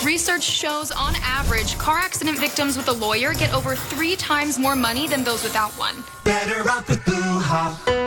Research shows, on average, car accident victims with a lawyer get over 3 times more money than those without one. Better off with Boo-ha.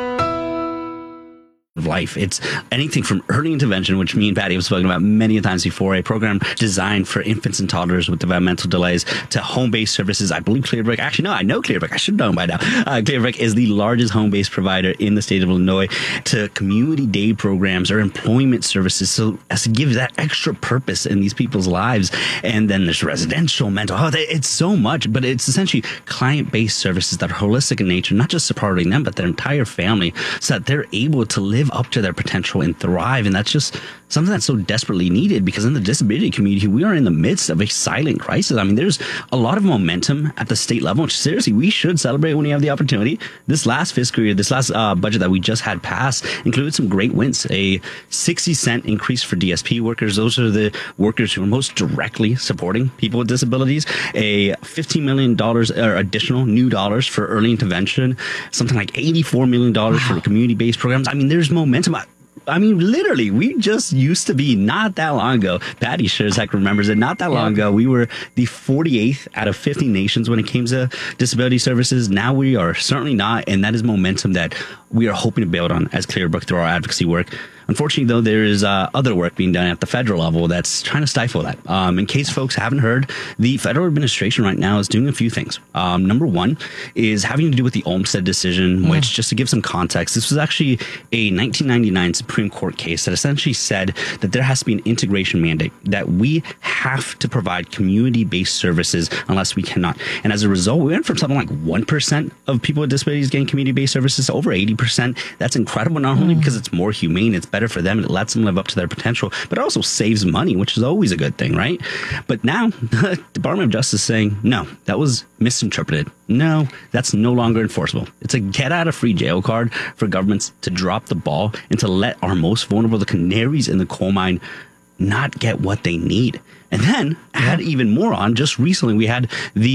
Life. It's anything from early intervention, which me and Patty have spoken about many times before, a program designed for infants and toddlers with developmental delays, to home-based services. I believe Clearbrook, actually, no, I know Clearbrook. I should know by now. Clearbrook is the largest home-based provider in the state of Illinois, to community day programs or employment services. So as to give that extra purpose in these people's lives. And then there's residential mental health. It's so much, but it's essentially client-based services that are holistic in nature, not just supporting them, but their entire family, so that they're able to live up to their potential and thrive. And that's just something that's so desperately needed, because in the disability community, we are in the midst of a silent crisis. I mean, there's a lot of momentum at the state level, which seriously, we should celebrate when we have the opportunity. This last fiscal year, this last budget that we just had passed included some great wins. A 60-cent increase for DSP workers. Those are the workers who are most directly supporting people with disabilities. A $15 million or additional new dollars for early intervention. Something like $84 million for community-based programs. I mean, there's momentum. I mean, literally, we just used to be, not that long ago, Patty sure as heck remembers it, not that long ago, we were the 48th out of 50 nations when it came to disability services. Now we are certainly not, and that is momentum that we are hoping to build on as Clearbrook through our advocacy work. Unfortunately, though, there is other work being done at the federal level that's trying to stifle that. In case folks haven't heard, the federal administration right now is doing a few things. Number one is having to do with the Olmstead decision, which, just to give some context, this was actually a 1999 Supreme Court case that essentially said that there has to be an integration mandate, that we have to provide community-based services unless we cannot. And as a result, we went from something like 1% of people with disabilities getting community-based services to over 80%. That's incredible, not only because it's more humane, it's better for them, it lets them live up to their potential, but it also saves money, which is always a good thing, right? But now the Department of Justice is saying, no, that was misinterpreted. No, that's no longer enforceable. It's a get out of free jail card for governments to drop the ball and to let our most vulnerable, the canaries in the coal mine, not get what they need. And then add even more on. Just recently, we had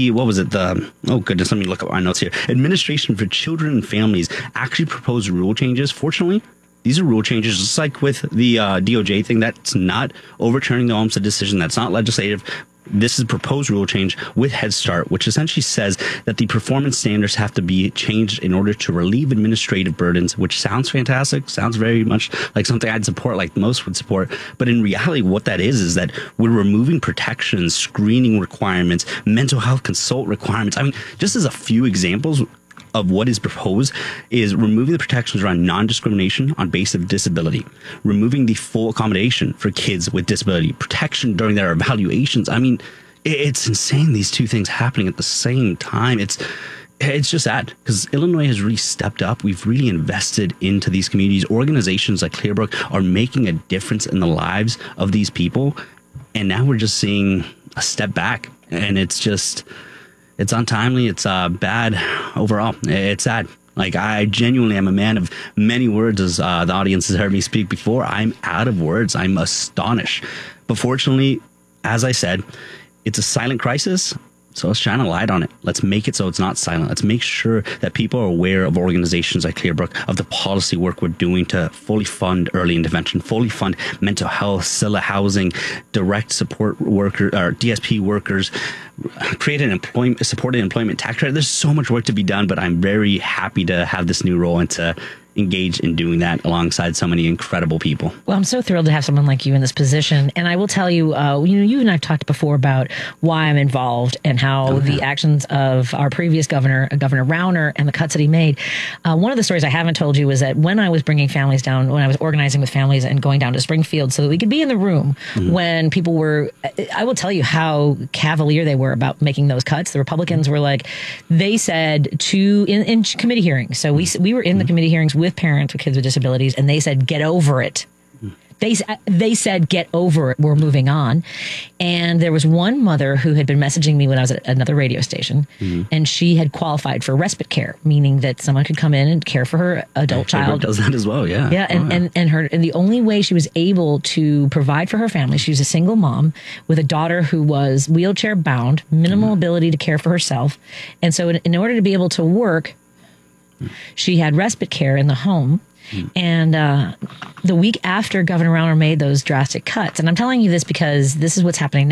oh goodness, let me look up my notes here. Administration for Children and Families actually proposed rule changes. Fortunately, these are rule changes, just like with the DOJ thing. That's not overturning the Olmstead decision. That's not legislative. This is a proposed rule change with Head Start, which essentially says that the performance standards have to be changed in order to relieve administrative burdens, which sounds fantastic, sounds very much like something I'd support, like most would support. But in reality, what that is that we're removing protections, screening requirements, mental health consult requirements. I mean, just as a few examples of what is proposed is removing the protections around non-discrimination on basis of disability, removing the full accommodation for kids with disability, protection during their evaluations. I mean, it's insane, these two things happening at the same time. It's just sad, because Illinois has really stepped up. We've really invested into these communities. Organizations like Clearbrook are making a difference in the lives of these people. And now we're just seeing a step back, and it's untimely. It's bad overall. It's sad. Like, I genuinely am a man of many words, as the audience has heard me speak before. I'm out of words. I'm astonished. But fortunately, as I said, it's a silent crisis. So let's shine a light on it. Let's make it so it's not silent. Let's make sure that people are aware of organizations like Clearbrook, of the policy work we're doing to fully fund early intervention, fully fund mental health, SILA housing, direct support worker or DSP workers, create an supported employment tax credit. There's so much work to be done, but I'm very happy to have this new role and to engage in doing that alongside so many incredible people. Well, I'm so thrilled to have someone like you in this position. And I will tell you, you and I've talked before about why I'm involved and how the actions of our previous governor, Governor Rauner, and the cuts that he made. One of the stories I haven't told you was that when I was bringing families down, when I was organizing with families and going down to Springfield so that we could be in the room when people were, I will tell you how cavalier they were about making those cuts. The Republicans were like, they said in committee hearings. So we were in the committee hearings with parents with kids with disabilities, and they said, get over it. They said, get over it. We're moving on. And there was one mother who had been messaging me when I was at another radio station, and she had qualified for respite care, meaning that someone could come in and care for her adult child. Does that as well, yeah. Yeah, and the only way she was able to provide for her family, she was a single mom with a daughter who was wheelchair bound, minimal ability to care for herself. And so in order to be able to work, she had respite care in the home. And the week after Governor Rauner made those drastic cuts, and I'm telling you this because this is what's happening now.